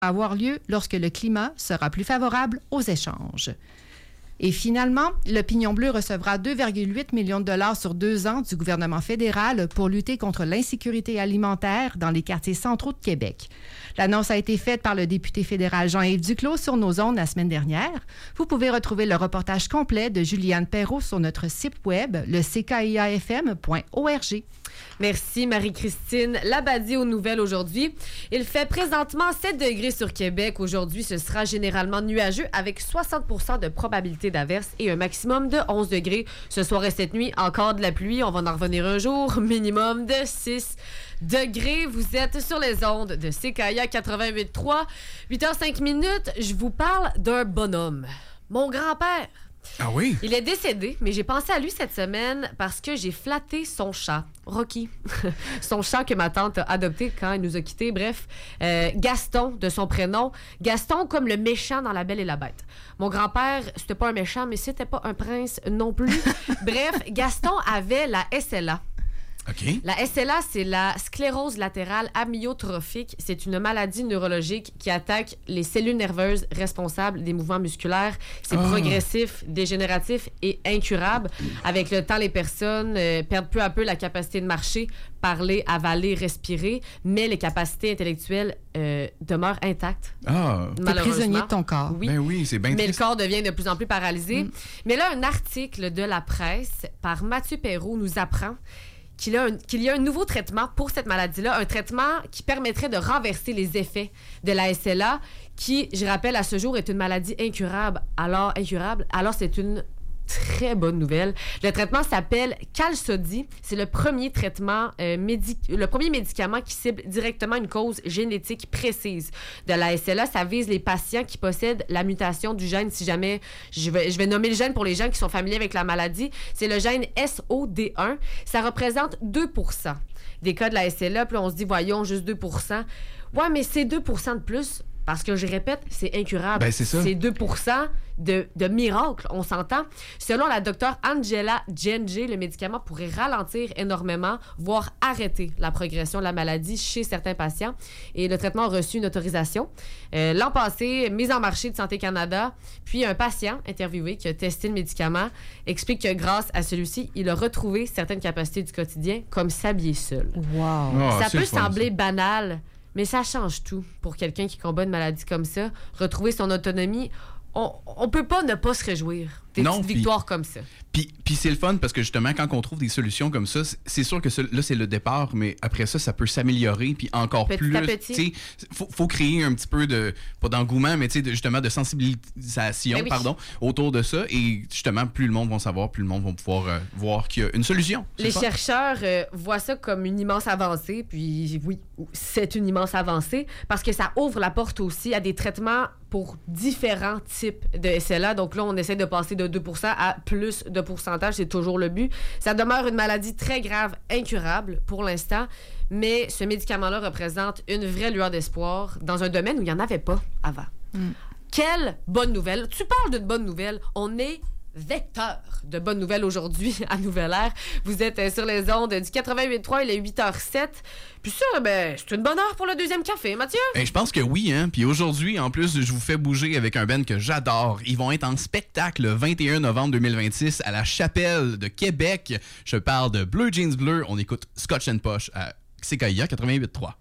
avoir lieu lorsque le climat sera plus favorable aux échanges. Et finalement, le Pignon Bleu recevra 2,8 millions de dollars sur 2 ans du gouvernement fédéral pour lutter contre l'insécurité alimentaire dans les quartiers centraux de Québec. L'annonce a été faite par le député fédéral Jean-Yves Duclos sur nos ondes la semaine dernière. Vous pouvez retrouver le reportage complet de Juliane Perrault sur notre site web, le ckiafm.org. Merci Marie-Christine Labadie aux nouvelles aujourd'hui. Il fait présentement 7 degrés sur Québec. Aujourd'hui, ce sera généralement nuageux avec 60% de probabilité d'averse et un maximum de 11 degrés. Ce soir et cette nuit, encore de la pluie. On va en revenir un jour. Minimum de 6 degrés. Vous êtes sur les ondes de CKIA 88.3. 8h05. Je vous parle d'un bonhomme. Mon grand-père. Ah oui? Il est décédé, mais j'ai pensé à lui cette semaine parce que j'ai flatté son chat, Rocky. Son chat que ma tante a adopté quand il nous a quittés. Bref, Gaston, de son prénom. Gaston comme le méchant dans La Belle et la Bête. Mon grand-père, c'était pas un méchant, mais c'était pas un prince non plus. Bref, Gaston avait la SLA. OK. La SLA, c'est la sclérose latérale amyotrophique. C'est une maladie neurologique qui attaque les cellules nerveuses responsables des mouvements musculaires. C'est progressif, dégénératif et incurable. Avec le temps, les personnes perdent peu à peu la capacité de marcher, parler, avaler, respirer, mais les capacités intellectuelles demeurent intactes. Ah. T'es prisonnier de ton corps. Oui. Ben oui, c'est bien Mais triste. le corps devient de plus en plus paralysé. Mais là, un article de la presse par Mathieu Perrault nous apprend qu'il y a un nouveau traitement pour cette maladie-là, un traitement qui permettrait de renverser les effets de la SLA, qui, je rappelle, à ce jour, est une maladie incurable. Alors c'est une très bonne nouvelle. Le traitement s'appelle Qalsody. C'est le premier traitement, le premier médicament qui cible directement une cause génétique précise de la SLA. Ça vise les patients qui possèdent la mutation du gène. Si jamais, je vais nommer le gène pour les gens qui sont familiers avec la maladie. C'est le gène SOD1. Ça représente 2% des cas de la SLA. Puis là, on se dit, voyons, juste 2%. Ouais, mais c'est 2% de plus. Parce que, je répète, c'est incurable. Ben, c'est ça. C'est 2% de miracle, on s'entend. Selon la docteure Angela Genge, le médicament pourrait ralentir énormément, voire arrêter la progression de la maladie chez certains patients. Et le traitement a reçu une autorisation. L'an passé, mise en marché de Santé Canada, puis un patient interviewé qui a testé le médicament explique que grâce à celui-ci, il a retrouvé certaines capacités du quotidien, comme s'habiller seul. Wow. Ça peut sembler banal, mais ça change tout pour quelqu'un qui combat une maladie comme ça. Retrouver son autonomie, on peut pas ne pas se réjouir des petites victoires comme ça. Puis c'est le fun parce que justement, quand on trouve des solutions comme ça, c'est sûr que là, c'est le départ, mais après ça peut s'améliorer, puis encore petit plus. À petit. Faut créer un petit peu pas d'engouement, mais justement de sensibilisation, Ben oui. autour de ça. Et justement, plus le monde va savoir, plus le monde va pouvoir voir qu'il y a une solution. Les chercheurs voient ça comme une immense avancée, puis oui, c'est une immense avancée, parce que ça ouvre la porte aussi à des traitements pour différents types de SLA. Donc là, on essaie de passer de 2% à plus de pourcentage, c'est toujours le but. Ça demeure une maladie très grave, incurable pour l'instant, mais ce médicament-là représente une vraie lueur d'espoir dans un domaine où il n'y en avait pas avant. Quelle bonne nouvelle! Tu parles d'une bonne nouvelle. On est vecteur de bonnes nouvelles aujourd'hui à Nouvelle Air. Vous êtes sur les ondes du 88.3, il est 8h07. Puis ça, c'est une bonne heure pour le deuxième café, Mathieu. Je pense que oui, hein. Puis aujourd'hui, en plus, je vous fais bouger avec un band que j'adore. Ils vont être en spectacle le 21 novembre 2026 à la Chapelle de Québec. Je parle de Bleu Jeans Bleu. On écoute Scotch & Posh à CKIA 88.3.